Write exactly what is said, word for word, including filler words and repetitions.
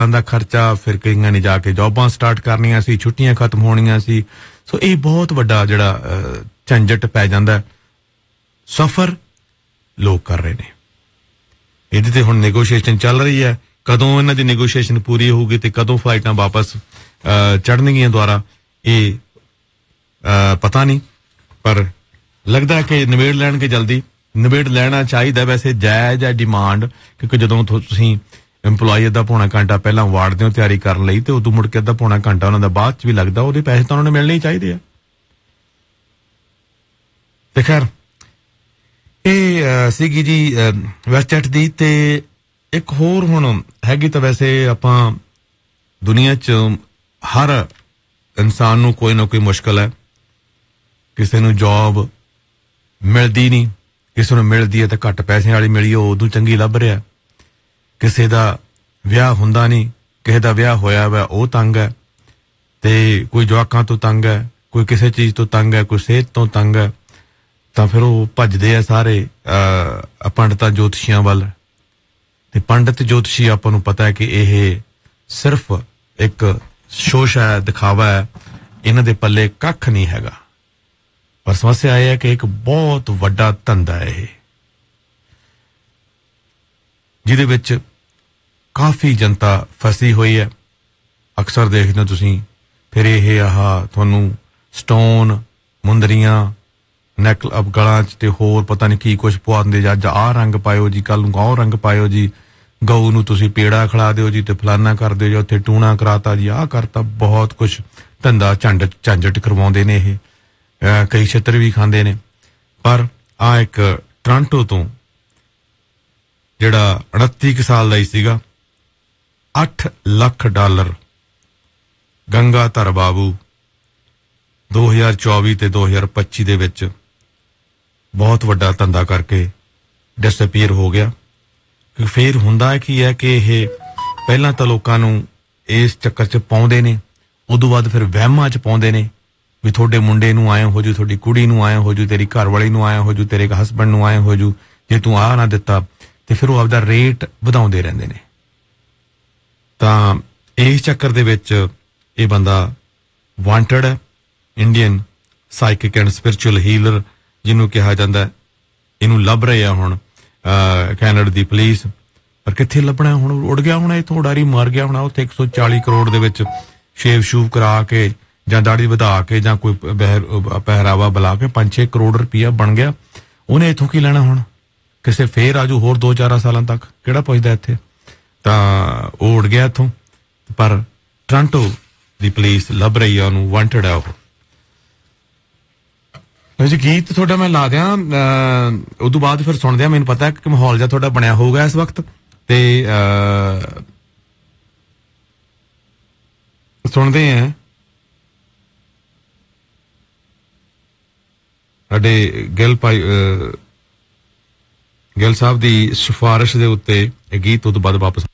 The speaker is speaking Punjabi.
ਦਾ ਖਰਚਾ, ਫਿਰ ਕਈਆਂ ਨੇ ਜਾ ਕੇ ਜੌਬਾਂ ਸਟਾਰਟ ਕਰਨੀਆਂ ਸੀ, ਛੁੱਟੀਆਂ ਖਤਮ ਹੋਣੀਆਂ ਸੀ। ਸੋ ਇਹ ਬਹੁਤ ਵੱਡਾ ਜਿਹੜਾ ਝੰਜਟ ਪੈ ਜਾਂਦਾ। ਸਫ਼ਰ ਲੋਕ ਕਰ ਰਹੇ ਨੇ, ਇਹਦੇ ਤੇ ਹੁਣ ਨੈਗੋਸ਼ੀਏਸ਼ਨ ਚੱਲ ਰਹੀ ਹੈ। ਕਦੋਂ ਇਹਨਾਂ ਦੀ ਨੈਗੋਸ਼ੀਏਸ਼ਨ ਪੂਰੀ ਹੋਊਗੀ ਤੇ ਕਦੋਂ ਫਲਾਈਟਾਂ ਵਾਪਸ ਚੜ੍ਹਨਗੀਆਂ ਦੁਆਰਾ, ਇਹ ਪਤਾ ਨਹੀਂ, ਪਰ ਲੱਗਦਾ ਕਿ ਨਿਬੇੜ ਲੈਣਗੇ ਜਲਦੀ। ਨਿਬੇੜ ਲੈਣਾ ਚਾਹੀਦਾ ਵੈਸੇ, ਜਾਇਜ਼ ਹੈ ਡਿਮਾਂਡ, ਕਿਉਂਕਿ ਜਦੋਂ ਤੁਸੀਂ ਇੰਪਲੋਈ ਅੱਧਾ ਪੌਣਾ ਘੰਟਾ ਪਹਿਲਾਂ ਵਾਰਡਦੇ ਹੋ ਤਿਆਰੀ ਕਰਨ ਲਈ ਤੇ ਉਦੋਂ ਮੁੜ ਕੇ ਅੱਧਾ ਪੌਣਾ ਘੰਟਾ ਉਹਨਾਂ ਦਾ ਬਾਅਦ ਚ ਵੀ ਲੱਗਦਾ, ਉਹਦੇ ਪੈਸੇ ਤਾਂ ਉਹਨਾਂ ਨੂੰ ਮਿਲਣੇ ਹੀ ਚਾਹੀਦੇ ਆ। ਤੇ ਖੈਰ ਇਹ ਸੀਗੀ ਜੀ ਵੈਸਟਜੈਟ ਦੀ। ਤੇ ਇੱਕ ਹੋਰ ਹੁਣ ਹੈਗੀ ਤਾਂ ਵੈਸੇ ਆਪਾਂ ਦੁਨੀਆ 'ਚ ਹਰ ਇਨਸਾਨ ਨੂੰ ਕੋਈ ਨਾ ਕੋਈ ਮੁਸ਼ਕਿਲ ਹੈ। ਕਿਸੇ ਨੂੰ ਜੌਬ ਮਿਲਦੀ ਨਹੀਂ, ਕਿਸੇ ਨੂੰ ਮਿਲਦੀ ਹੈ ਤਾਂ ਘੱਟ ਪੈਸਿਆਂ ਵਾਲੀ ਮਿਲੀ, ਉਹ ਉਦੋਂ ਚੰਗੀ ਲੱਭ ਰਿਹਾ। ਕਿਸੇ ਦਾ ਵਿਆਹ ਹੁੰਦਾ ਨਹੀਂ, ਕਿਸੇ ਦਾ ਵਿਆਹ ਹੋਇਆ ਵਾ ਉਹ ਤੰਗ ਹੈ, ਤੇ ਕੋਈ ਜਵਾਕਾਂ ਤੋਂ ਤੰਗ ਹੈ, ਕੋਈ ਕਿਸੇ ਚੀਜ਼ ਤੋਂ ਤੰਗ ਹੈ, ਕੋਈ ਸਿਹਤ ਤੋਂ ਤੰਗ ਹੈ, ਤਾਂ ਫਿਰ ਉਹ ਭੱਜਦੇ ਆ ਸਾਰੇ ਪੰਡਤਾਂ ਜੋਤਸ਼ੀਆਂ ਵੱਲ। ਤੇ ਪੰਡਤ ਜੋਤਸ਼ੀ ਆਪਾਂ ਨੂੰ ਪਤਾ ਹੈ ਕਿ ਇਹ ਸਿਰਫ ਇੱਕ ਸ਼ੋਸ਼ ਹੈ, ਦਿਖਾਵਾ ਹੈ, ਇਹਨਾਂ ਦੇ ਪੱਲੇ ਕੱਖ ਨਹੀਂ ਹੈਗਾ। ਪਰ ਸਮੱਸਿਆ ਇਹ ਹੈ ਕਿ ਇੱਕ ਬਹੁਤ ਵੱਡਾ ਧੰਦਾ ਹੈ ਇਹ, ਜਿਹਦੇ ਵਿੱਚ ਕਾਫੀ ਜਨਤਾ ਫਸੀ ਹੋਈ ਹੈ। ਅਕਸਰ ਦੇਖਦੇ ਹੋ ਤੁਸੀਂ, ਫਿਰ ਇਹ ਆਹ ਤੁਹਾਨੂੰ ਸਟੋਨ, ਮੁੰਦਰੀਆਂ, ਨੈਕ ਗਲਾਂ 'ਚ ਤੇ ਹੋਰ ਪਤਾ ਨਹੀਂ ਕੀ ਕੁਛ ਪਵਾ ਦਿੰਦੇ, ਜਾਂ ਅੱਜ ਆਹ ਰੰਗ ਪਾਇਓ ਜੀ, ਕੱਲ ਨੂੰ ਆਹ ਰੰਗ ਪਾਇਓ ਜੀ, ਗਊ ਨੂੰ ਤੁਸੀਂ ਪੇੜਾ ਖਿਲਾ ਦਿਓ ਜੀ, ਤੇ ਫਲਾਨਾ ਕਰ ਦਿਓ ਜੀ, ਉੱਥੇ ਟੂਣਾ ਕਰਾਤਾ ਜੀ, ਆਹ ਕਰਤਾ। ਬਹੁਤ ਕੁਛ ਧੰਦਾ ਝੰਡ ਝੰਜਟ ਕਰਵਾਉਂਦੇ ਨੇ ਇਹ, ਕਈ ਛਿੱਤਰ ਵੀ ਖਾਂਦੇ ਨੇ। ਪਰ ਆਹ ਇੱਕ ਟੋਰਾਂਟੋ ਤੋਂ ਜਿਹੜਾ ਉਨੱਤੀ ਕੁ ਸਾਲ ਦਾ ਹੀ ਸੀਗਾ, ਅੱਠ ਲੱਖ ਡਾਲਰ ਗੰਗਾਧਰ ਬਾਬੂ ਦੋ ਹਜ਼ਾਰ ਚੌਵੀ ਤੇ ਦੋ ਹਜ਼ਾਰ ਪੱਚੀ ਦੇ ਵਿੱਚ ਬਹੁਤ ਵੱਡਾ ਧੰਦਾ ਕਰਕੇ ਡਿਸਅਪੀਅਰ ਹੋ ਗਿਆ। ਫਿਰ ਹੁੰਦਾ ਕੀ ਹੈ ਕਿ ਇਹ ਪਹਿਲਾਂ ਤਾਂ ਲੋਕਾਂ ਨੂੰ ਇਸ ਚੱਕਰ 'ਚ ਪਾਉਂਦੇ ਨੇ, ਉਦੋਂ ਬਾਅਦ ਫਿਰ ਵਹਿਮਾਂ 'ਚ ਪਾਉਂਦੇ ਨੇ ਵੀ ਤੁਹਾਡੇ ਮੁੰਡੇ ਨੂੰ ਆਏ ਹੋ ਜੂ, ਤੁਹਾਡੀ ਕੁੜੀ ਨੂੰ ਆਏ ਹੋ ਜੂ, ਤੇਰੀ ਘਰ ਵਾਲੀ ਨੂੰ ਆਏ ਹੋ ਜੂ, ਤੇਰੇ ਹਸਬੈਂਡ ਨੂੰ ਆਏ ਹੋ ਜੂ, ਜੇ ਤੂੰ ਆਹ ਨਾ ਦਿੱਤਾ। ਤੇ ਫਿਰ ਉਹ ਆਪਦਾ ਰੇਟ ਵਧਾਉਂਦੇ ਰਹਿੰਦੇ ਨੇ। ਤਾਂ ਇਸ ਚੱਕਰ ਦੇ ਵਿੱਚ ਇਹ ਬੰਦਾ ਵਾਂਟਡ ਹੈ, ਇੰਡੀਅਨ ਸਾਈਕਿਕ ਐਂਡ ਸਪਿਰਿਚੁਅਲ ਹੀਲਰ ਜਿਹਨੂੰ ਕਿਹਾ ਜਾਂਦਾ, ਇਹਨੂੰ ਲੱਭ ਰਹੇ ਆ ਹੁਣ ਕੈਨੇਡਾ ਦੀ ਪੁਲਿਸ। ਪਰ ਕਿੱਥੇ ਲੱਭਣਾ ਹੁਣ, ਉੜ ਗਿਆ ਹੋਣਾ ਇੱਥੋਂ, ਉਡਾਰੀ ਮਾਰ ਗਿਆ ਹੋਣਾ ਉੱਥੇ ਇੱਕ ਸੌ ਚਾਲੀ ਕਰੋੜ ਦੇ ਵਿੱਚ ਸ਼ੇਵ ਸ਼ੂਵ ਕਰਾ ਕੇ ਜਾਂ ਦਾੜੀ ਵਧਾ ਕੇ ਜਾਂ ਕੋਈ ਪਹਿਰਾਵਾ ਬੁਲਾ ਕੇ ਪੰਜ ਛੇ ਕਰੋੜ ਰੁਪਈਆ ਬਣ ਗਿਆ। ਉਹਨੇ ਇੱਥੋਂ ਕੀ ਲੈਣਾ ਹੁਣ, ਕਿਸੇ ਫੇਰ ਆਜੂ ਹੋਰ ਦੋ ਚਾਰਾਂ ਸਾਲਾਂ ਤੱਕ, ਕਿਹੜਾ ਪੁੱਛਦਾ ਇੱਥੇ। ਤਾਂ ਉਹ ਉੜ ਗਿਆ ਇੱਥੋਂ। ਪਰ ਟੋਰਾਂਟੋ ਦੀ ਪੁਲਿਸ ਲੱਭ ਰਹੀ ਆ ਉਹਨੂੰ, ਵਾਂਟਡ ਆ ਉਹ। ਜੀ ਗੀਤ ਤੁਹਾਡਾ ਮੈਂ ਲਾ ਦਿਆਂ, ਉਦੋਂ ਬਾਅਦ ਫਿਰ ਸੁਣਦੇ ਆ। ਮੈਨੂੰ ਪਤਾ ਕਿ ਮਾਹੌਲ ਜਿਹਾ ਤੁਹਾਡਾ ਬਣਿਆ ਹੋਊਗਾ ਇਸ ਵਕਤ, ਤੇ ਸੁਣਦੇ ਆ ਸਾਡੇ ਗਿੱਲ ਭਾਈ ਗਿੱਲ ਸਾਹਿਬ ਦੀ ਸਿਫਾਰਿਸ਼ ਦੇ ਉੱਤੇ ਇਹ ਗੀਤ। ਉਦੋਂ ਬਾਅਦ ਵਾਪਸ